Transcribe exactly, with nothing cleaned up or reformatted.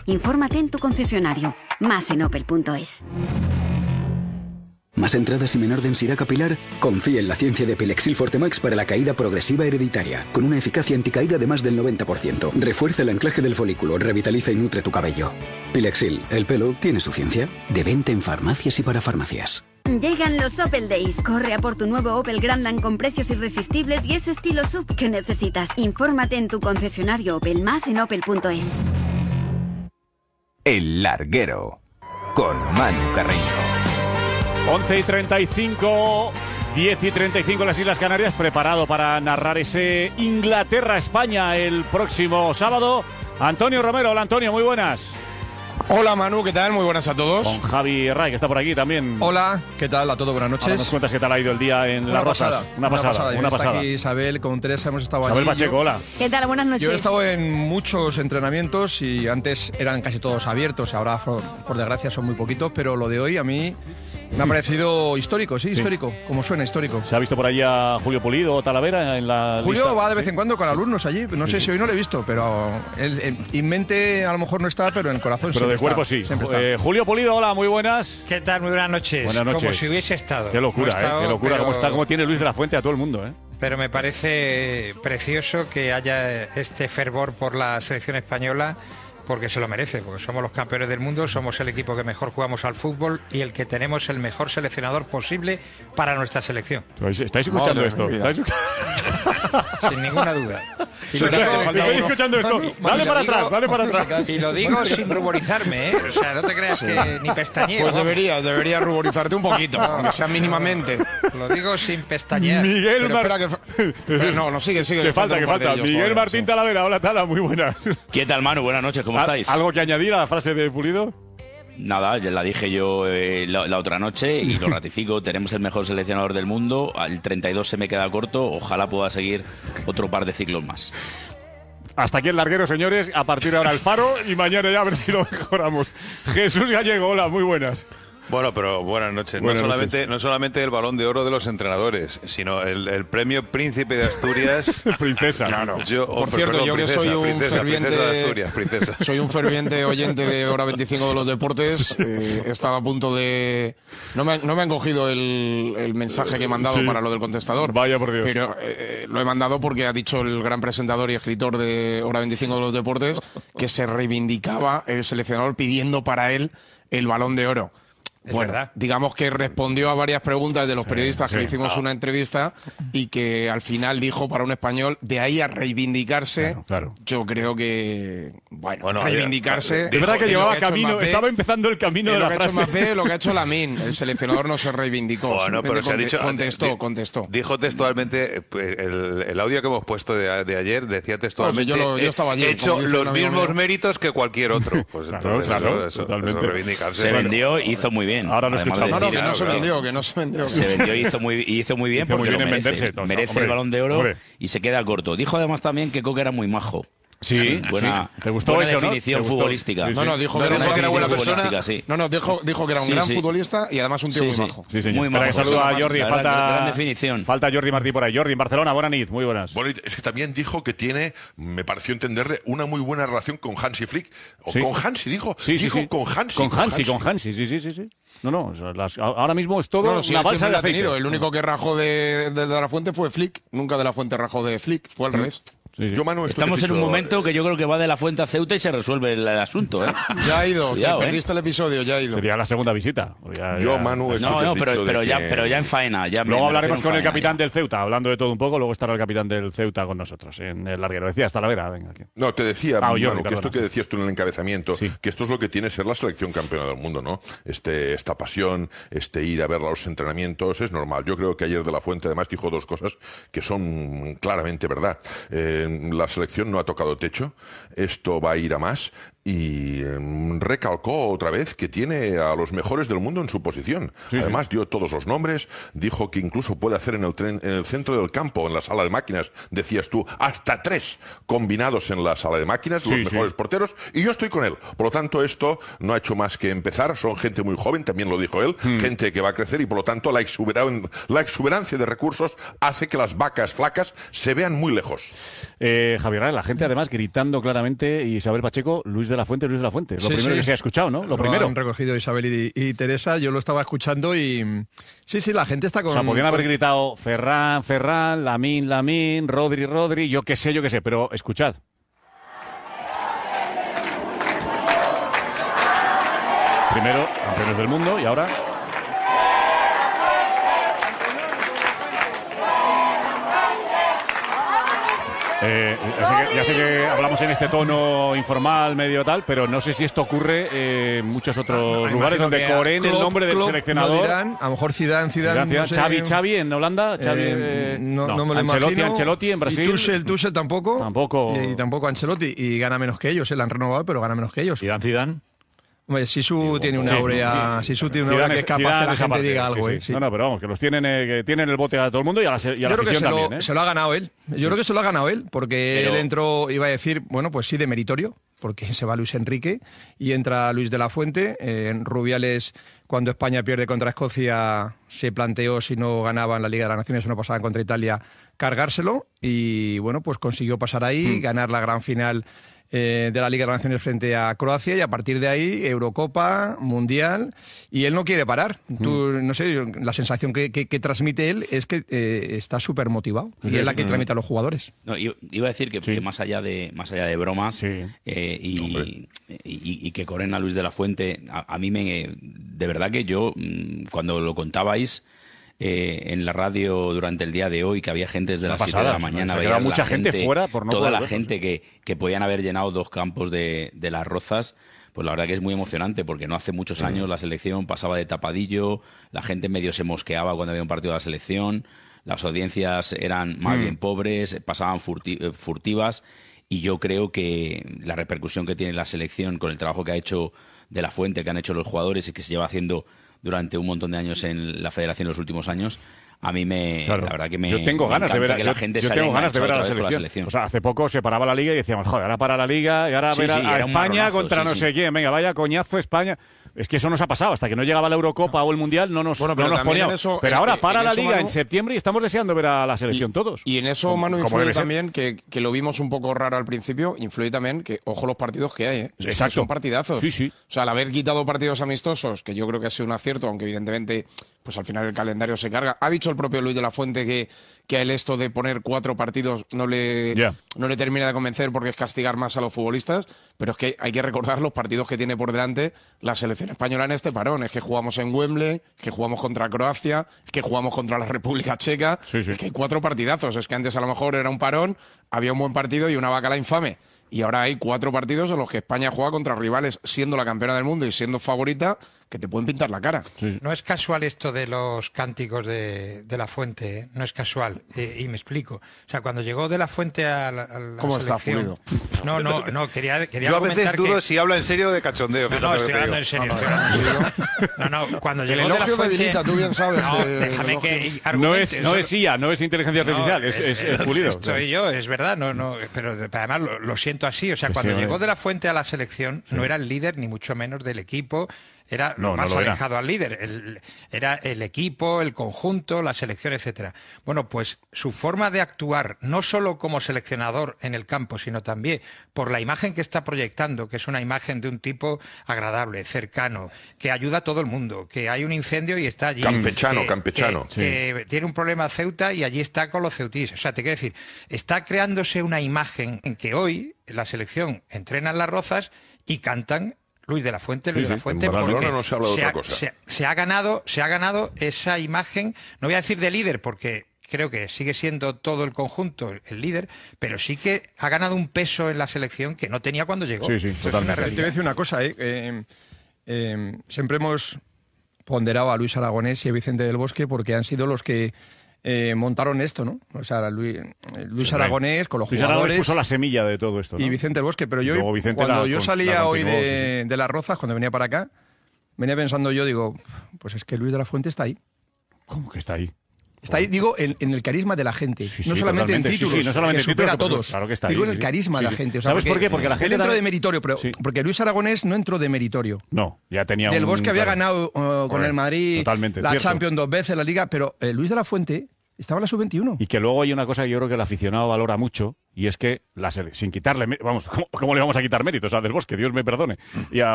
Infórmate en tu concesionario. Más en opel punto es. ¿Más entradas y menor densidad capilar? Confía en la ciencia de Pilexil Fortemax para la caída progresiva hereditaria, con una eficacia anticaída de más del noventa por ciento. Refuerza el anclaje del folículo, revitaliza y nutre tu cabello. Pilexil, el pelo tiene su ciencia. De venta en farmacias y para farmacias. Llegan los Opel Days. Corre a por tu nuevo Opel Grandland con precios irresistibles y ese estilo S U V que necesitas. Infórmate en tu concesionario Opel. Más en opel punto es. El Larguero, con Manu Carreño. once y treinta y cinco, diez y treinta y cinco en las Islas Canarias, preparado para narrar ese Inglaterra-España el próximo sábado. Antonio Romero. Hola, Antonio, muy buenas. Hola, Manu, ¿qué tal? Muy buenas a todos. Con Javi Ray, que está por aquí también. Hola, ¿qué tal? A todos, buenas noches. Ahora nos cuentas qué tal ha ido el día en una Las pasada, Rosas. Una pasada, una pasada. Una pasada. Está aquí Isabel, con Teresa hemos estado Isabel allí. Pacheco, yo, hola. ¿Qué tal? Buenas noches. Yo he estado en muchos entrenamientos y antes eran casi todos abiertos, ahora por, por desgracia son muy poquitos, pero lo de hoy a mí me ha parecido histórico, sí, sí, histórico, como suena, histórico. ¿Se ha visto por allí a Julio Pulido o Talavera en la Julio lista? va de vez ¿Sí? en cuando con alumnos allí, no sé sí, si sí. hoy no lo he visto, pero él, él, en mente a lo mejor no está, pero en el corazón pero de cuerpo está, sí. Eh, Julio Pulido, hola, muy buenas. ¿Qué tal? Muy buenas noches. Buenas noches. Como si hubiese estado. Qué locura, estado, eh, qué locura, pero... cómo está, cómo tiene Luis de la Fuente a todo el mundo, eh. Pero me parece precioso que haya este fervor por la selección española, porque se lo merece, porque somos los campeones del mundo, somos el equipo que mejor jugamos al fútbol y el que tenemos el mejor seleccionador posible para nuestra selección. ¿Estáis escuchando Madre esto? mía. ¿Estáis... Sin ninguna duda. Y lo digo, ¿estáis escuchando esto? Dale para digo, atrás, dale para atrás. Y lo digo sin ruborizarme, ¿eh? O sea, no te creas que ni pestañeo. Pues debería, debería ruborizarte un poquito, aunque sea mínimamente. Lo digo sin pestañear. Miguel Martín. Que... No, no, sigue, sigue. Que falta, que falta. Miguel Martín Talavera, hola Tala, muy buenas. ¿Qué tal, Manu? Buenas noches, ¿cómo estáis? ¿Algo que añadir a la frase de Pulido? Nada, ya la dije yo eh, la, la otra noche y lo ratifico. Tenemos el mejor seleccionador del mundo. Al treinta y dos se me queda corto. Ojalá pueda seguir otro par de ciclos más. Hasta aquí el Larguero, señores. A partir de ahora el Faro y mañana ya a ver si lo mejoramos. Jesús Gallego, hola, muy buenas. Bueno, pero buenas noches. Buenas no, solamente, noches. no solamente el Balón de Oro de los entrenadores, sino el, el premio Príncipe de Asturias. Princesa. Claro. Yo, Por oh, cierto, perdón, yo que princesa, soy un princesa, ferviente princesa de Asturias, princesa. Soy un ferviente oyente de Hora veinticinco de los deportes. Eh, estaba a punto de... No me, no me han cogido el, el mensaje que he mandado Sí. para lo del contestador. Vaya por Dios. Pero eh, lo he mandado porque ha dicho el gran presentador y escritor de Hora veinticinco de los deportes que se reivindicaba el seleccionador pidiendo para él el Balón de Oro. Es Bueno, verdad. digamos que respondió a varias preguntas de los periodistas sí. que le hicimos Ah. una entrevista y que al final dijo para un español, de ahí a reivindicarse, Claro, claro. yo creo que, bueno, Bueno, reivindicarse... oye, De verdad que es lo llevaba ha hecho camino, Mbappé, estaba empezando el camino es de lo la que ha hecho frase. Mbappé, lo que ha hecho Lamine. El seleccionador no se reivindicó. Bueno, pero se ha simplemente dicho. Contestó, di- contestó. Dijo textualmente, eh, el, el audio que hemos puesto de, de ayer decía textualmente: No, si yo lo- yo "He- estaba allí, he hecho como dice los un amigo mismos mío". méritos que cualquier otro. Pues Claro, entonces, claro, eso, eso, totalmente. eso es reivindicarse. Se Bueno, vendió, hizo muy bien. Ahora lo Además de escuchamos. No, no, decir- que no se claro. vendió, que no se vendió. Se vendió y hizo muy, hizo muy bien Hizo muy porque bien lo en merece. venderse, no, merece hombre, el Balón de Oro hombre. y se queda corto. Dijo además también que Coque era muy majo. Sí, buena, sí. ¿Te gustó buena eso, no? definición ¿Te gustó? futbolística. Sí, sí. No, no, dijo No, que era, dijo una que era buena definición persona. futbolística, sí. No, no, dijo, dijo que era un Sí, gran sí. futbolista y además un tío Sí, muy sí. majo. Sí, señor. Muy Espera, majo. que saluda a La Jordi. verdad, Falta, gran definición. falta Jordi Martí por ahí. Jordi, en Barcelona, buena nit, muy buenas. Bueno, es que también dijo que tiene, me pareció entenderle, una muy buena relación con Hansi Flick. O Sí. con Hansi, dijo. Sí, sí, dijo sí. con Hansi. Con Hansi, con Hansi, sí, sí, sí. sí. No, no, o sea, las- ahora mismo es todo No, no, sí, una él balsa siempre de la ha aceite. tenido. El único que rajó de, de, de la Fuente fue Flick. Nunca de la Fuente rajó de Flick. Fue al revés. Sí, sí. Yo, Manu, esto que Estamos has en un dicho, momento que yo creo que va de la Fuente a Ceuta y se resuelve el, el asunto, ¿eh? Ya ha ido. Cuidado, te ¿eh? perdiste el episodio, ya ha ido. Sería la segunda visita. Ya- Yo, ya- Manu, esto No, que no, has pero, dicho de pero, ya, que- pero ya en faena. Ya me- Luego me hablaremos refiero con en el faena capitán ya. del Ceuta, hablando de todo un poco. Luego estará el capitán del Ceuta con nosotros en el Larguero. Decía, hasta la vera, venga aquí. No, te decía, Ah, Manu, Jordi, que perdona. esto que decías tú en el encabezamiento, Sí. que esto es lo que tiene ser la selección campeona del mundo, ¿no? Este, esta pasión, este ir a ver los entrenamientos, es normal. Yo creo que ayer de la Fuente además dijo dos cosas que son claramente verdad. Eh, la selección no ha tocado techo, esto va a ir a más. Y eh, recalcó otra vez que tiene a los mejores del mundo en su posición. Sí, Además, sí. dio todos los nombres, dijo que incluso puede hacer en el, tren, en el centro del campo, en la sala de máquinas, decías tú, hasta tres combinados en la sala de máquinas, Sí, los sí. mejores porteros, y yo estoy con él. Por lo tanto, esto no ha hecho más que empezar, son gente muy joven, también lo dijo él, Hmm. gente que va a crecer y por lo tanto la, exuberan- la exuberancia de recursos hace que las vacas flacas se vean muy lejos. Eh, Javier, la gente además gritando claramente, y Isabel Pacheco, Luis de la Fuente, Luis de la Fuente. Lo Sí, primero sí. que se ha escuchado, ¿no? Lo, Lo primero. han recogido Isabel y, y Teresa, yo lo estaba escuchando y... Sí, sí, la gente está con... O sea, podrían haber gritado Ferran, Ferran, Lamine, Lamine, Rodri, Rodri, yo qué sé, yo qué sé, pero escuchad. Primero, campeones del mundo y ahora... Eh, ya, sé que, ya sé que hablamos en este tono informal, medio tal, pero no sé si esto ocurre eh, en muchos otros Ah, lugares imagino donde que a coreen el Klopp, nombre del Klopp seleccionador. lo dirán, a lo mejor Zidane, Zidane, Zidane, no sé. Xavi, Xavi en Holanda, Xavi, Eh, eh, no, no. no me lo Ancelotti, imagino. Ancelotti en Brasil. Y Tuchel, Tuchel tampoco. Tampoco. Y, y tampoco Ancelotti. Y gana menos que ellos, se la han renovado, pero gana menos que ellos. Zidane, Zidane. Hombre, Sisu Sí, tiene una Sí, aurea, sí. Sisu tiene una Zidane aurea que es capaz Zidane que la esa gente parte, diga algo, sí, ¿eh? sí. Sí. No, no, pero vamos, que los tienen, eh, que tienen el bote a todo el mundo y a la, se- y a la Yo creo que afición se lo, también, ¿eh? se lo ha ganado él. Yo creo que se lo ha ganado él, porque Pero- él entró, iba a decir, bueno, pues sí, de meritorio, porque se va Luis Enrique y entra Luis de la Fuente. Eh, Rubiales, cuando España pierde contra Escocia, se planteó, si no ganaban la Liga de las Naciones o no pasaban contra Italia, cargárselo. Y bueno, pues consiguió pasar ahí, ganar la gran final eh, de la Liga de las Naciones frente a Croacia, y a partir de ahí Eurocopa, Mundial, y él no quiere parar. Tú, no sé, la sensación que, que- que transmite él es que eh, está súper motivado, y es la que transmite a los jugadores. No, iba iba a decir que, Sí. que más allá de más allá de bromas Sí. eh, y, y, y- y que corren a Luis de la Fuente, a, a mí me de verdad que yo mm, cuando lo contabais eh, en la radio durante el día de hoy, que había gente desde Una las siete de pasada, la se mañana, ha veías quedado la mucha gente fuera por no toda poder la verlos, gente que, que podían haber llenado dos campos de, de Las Rozas. Pues la verdad que es muy emocionante, porque no hace muchos años la selección pasaba de tapadillo, la gente medio se mosqueaba cuando había un partido de la selección, las audiencias eran más Mm. bien pobres, pasaban furti- eh, furtivas, y yo creo que la repercusión que tiene la selección con el trabajo que ha hecho de la Fuente, que han hecho los jugadores y que se lleva haciendo durante un montón de años en la federación en los últimos años, a mí me, Claro. la verdad que me yo tengo me ganas de ver encanta a, que yo, la gente yo se haya tengo ganas de ver a la enganchado otra vez selección. con O sea, hace poco se paraba la liga y decíamos, joder, ahora para la liga y ahora Sí, ver a, sí, a era un España marronazo, contra sí, no sí. sé quién. Venga, vaya coñazo España. Es que eso nos ha pasado. Hasta que no llegaba la Eurocopa o el Mundial no nos, Bueno, no pero nos también en poníamos. eso- pero en- ahora en para la eso, liga Manu, en septiembre y estamos deseando ver a la selección todos. Y en eso, Como- Manu, como influye debe ser. también, que, que lo vimos un poco raro al principio, influye también que, ojo los partidos que hay, ¿eh? Es que Exacto. son partidazos. Sí, sí. O sea, al haber quitado partidos amistosos, que yo creo que ha sido un acierto, aunque evidentemente, pues al final el calendario se carga. Ha dicho el propio Luis de la Fuente que, que a él esto de poner cuatro partidos no le, Ya. no le termina de convencer porque es castigar más a los futbolistas, pero es que hay que recordar los partidos que tiene por delante la selección española en este parón. Es que jugamos en Wembley, es que jugamos contra Croacia, es que jugamos contra la República Checa, Sí, sí. es que hay cuatro partidazos. Es que antes a lo mejor era un parón, había un buen partido y una bacala infame. Y ahora hay cuatro partidos en los que España juega contra rivales, siendo la campeona del mundo y siendo favorita, que te pueden pintar la cara. No es casual esto de los cánticos de, de la Fuente, ¿eh? No es casual. Eh, y me explico. O sea, cuando llegó de la Fuente a la, a la ¿Cómo está, selección... No, no, no, quería, quería Yo a veces argumentar dudo que... si habla en serio o de cachondeo. No, fíjate no, lo que estoy te hablando digo. en serio. estoy hablando en serio. No, no, cuando El llegó de la elogio Fuente... debilita, tú bien sabes. No, el déjame elogio. que No argumente. es, no Eso- es I A, no es inteligencia No, artificial, es, es, es pulido. Soy yo, es verdad, no, no, pero además lo, lo siento así. O sea, Sí, cuando sí, llegó vale. de la Fuente a la selección, no era el líder, ni mucho menos del equipo. Era No, lo no más lo era. alejado al líder. El- era el equipo, el conjunto, la selección, etcétera. Bueno, pues su forma de actuar, no solo como seleccionador en el campo, sino también por la imagen que está proyectando, que es una imagen de un tipo agradable, cercano, que ayuda a todo el mundo, que hay un incendio y está allí. Campechano, que- campechano. que- que tiene un problema Ceuta y allí está con los ceutíes. O sea, te quiero decir, está creándose una imagen en que hoy la selección entrena en Las Rozas y cantan Luis de la Fuente, Luis Sí, de la sí, Fuente. en Barcelona porque no se habla de otra ha- cosa. Se, se ha ganado, se ha ganado esa imagen, no voy a decir de líder, porque creo que sigue siendo todo el conjunto el líder, pero sí que ha ganado un peso en la selección que no tenía cuando llegó. Sí, sí, Eso es totalmente. una Te voy a realidad. decir una cosa, ¿eh? Eh, eh, siempre hemos ponderado a Luis Aragonés y a Vicente del Bosque porque han sido los que eh, montaron esto, ¿no? O sea, Luis, eh, Luis Sí, Aragonés con los Luis Aragonés jugadores puso la semilla de todo esto, ¿no? y Vicente del Bosque. Pero yo, Luego Vicente cuando la yo cons- salía la hoy continuó, de, de Las Rozas, cuando venía para acá, venía pensando yo, digo, pues es que Luis de la Fuente está ahí. ¿Cómo que está ahí? Está ahí, digo, en, en el carisma de la gente. Sí, no sí, solamente en totalmente. Sí, títulos, sí, no solamente que en títulos, supera a que por todos. supuesto, claro que está digo, ahí, en el sí, carisma sí, de sí. la gente. O sea, ¿Sabes por qué? Porque la él gente entró también- de meritorio, pero Sí. porque Luis Aragonés no entró de meritorio. No, ya tenía Del un... Bosque había claro. ganado uh, con Correcto, el Madrid totalmente, la cierto. Champions dos veces, la Liga, pero eh, Luis de la Fuente Estaba en la sub veintiuno. Y que luego hay una cosa que yo creo que el aficionado valora mucho, y es que, la sele- sin quitarle, mé- vamos, ¿cómo, cómo le vamos a quitar méritos a Del Bosque? Dios me perdone. Y a